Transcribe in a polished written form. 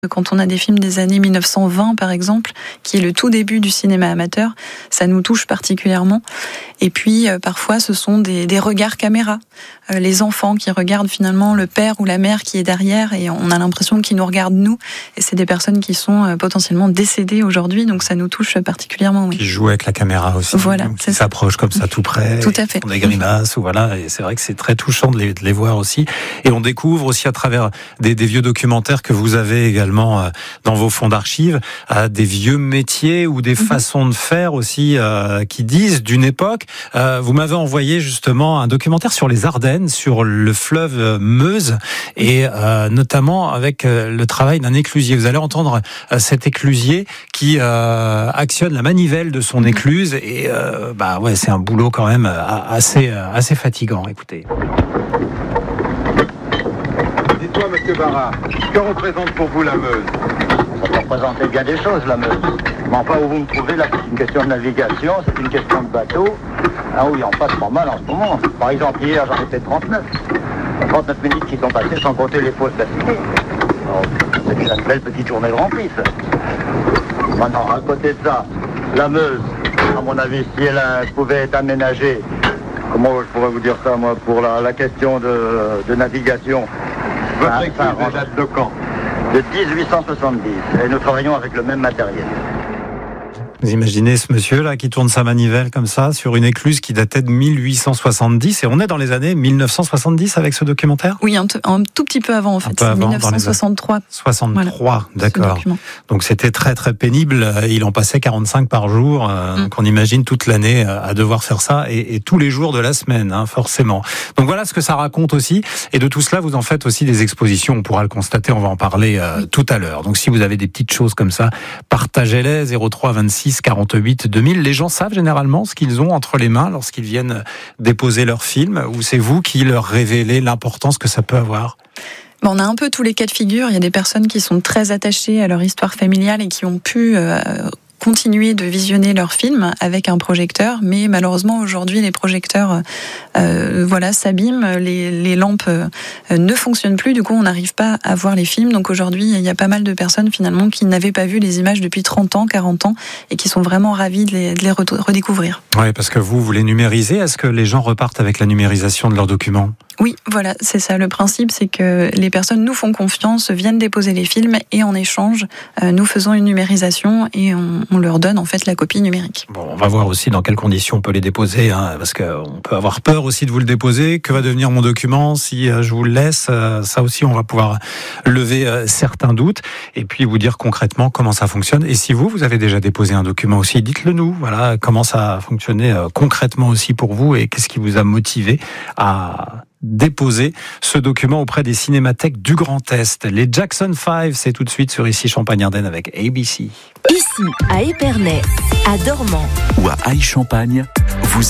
Quand on a des films des années 1920, par exemple, qui est le tout début du cinéma amateur, ça nous touche particulièrement. Et puis, parfois, ce sont des regards caméra. Les enfants qui regardent finalement le père ou la mère qui est derrière, et on a l'impression qu'ils nous regardent nous. Et c'est des personnes qui sont potentiellement décédées aujourd'hui, donc ça nous touche particulièrement. Oui. Qui jouent avec la caméra aussi. Voilà, qui s'approchent comme ça tout près. Tout à fait. Font des grimaces, ou voilà. Et c'est vrai que c'est très touchant de les voir aussi. Et on découvre aussi à travers des vieux documentaires que vous avez également dans vos fonds d'archives, des vieux métiers ou des façons de faire aussi qui disent d'une époque. Vous m'avez envoyé justement un documentaire sur les Ardennes, sur le fleuve Meuse, et notamment avec le travail d'un éclusier. Vous allez entendre cet éclusier qui actionne la manivelle de son écluse, et ouais, c'est un boulot quand même assez fatigant. Écoutez. Dites-moi, monsieur Barra, que représente pour vous la Meuse? Ça peut représenter bien des choses, la Meuse. Mais enfin, où vous me trouvez, là, c'est une question de navigation, c'est une question de bateau. Ah oui, on passe pas mal en ce moment. Par exemple, hier, j'en ai fait 39. 39 minutes qui sont passées sans compter les fausses d'affilée. C'est déjà une belle petite journée de remplie, ça. Maintenant, à côté de ça, la Meuse, à mon avis, si elle pouvait être aménagée, comment je pourrais vous dire ça, moi, pour la question de navigation. Votre écluse date de quand? De 1870. Et nous travaillons avec le même matériel. Vous imaginez ce monsieur-là qui tourne sa manivelle comme ça sur une écluse qui datait de 1870, et on est dans les années 1970 avec ce documentaire? Oui, un tout petit peu avant en fait. Un peu avant, 1963. 63, voilà, d'accord. Ce donc c'était très très pénible. Il en passait 45 par jour. Donc on imagine toute l'année à devoir faire ça, et tous les jours de la semaine, forcément. Donc voilà ce que ça raconte aussi. Et de tout cela, vous en faites aussi des expositions. On pourra le constater. On va en parler tout à l'heure. Donc si vous avez des petites choses comme ça, partagez-les. 03 26 48 2000. Les gens savent généralement ce qu'ils ont entre les mains lorsqu'ils viennent déposer leur film, ou c'est vous qui leur révélez l'importance que ça peut avoir? On a un peu tous les cas de figure. Il y a des personnes qui sont très attachées à leur histoire familiale et qui ont pu continuer de visionner leurs films avec un projecteur, mais malheureusement aujourd'hui les projecteurs s'abîment, les lampes ne fonctionnent plus, du coup on n'arrive pas à voir les films. Donc aujourd'hui il y a pas mal de personnes finalement qui n'avaient pas vu les images depuis 30 ans, 40 ans, et qui sont vraiment ravis de les redécouvrir. Oui, parce que vous les numérisez. Est-ce que les gens repartent avec la numérisation de leurs documents? Oui, voilà, c'est ça. Le principe, c'est que les personnes nous font confiance, viennent déposer les films, et en échange, nous faisons une numérisation et on leur donne en fait la copie numérique. Bon, on va voir aussi dans quelles conditions on peut les déposer, parce qu'on peut avoir peur aussi de vous le déposer. Que va devenir mon document si je vous le laisse? Ça aussi, on va pouvoir lever certains doutes, et puis vous dire concrètement comment ça fonctionne. Et si vous avez déjà déposé un document aussi, dites-le nous. Voilà, comment ça a fonctionné concrètement aussi pour vous, et qu'est-ce qui vous a motivé à déposer ce document auprès des cinémathèques du Grand Est. Les Jackson 5, c'est tout de suite sur Ici Champagne-Ardenne avec ABC. Ici, à Épernay, à Dormans ou à Aix-Champagne, vous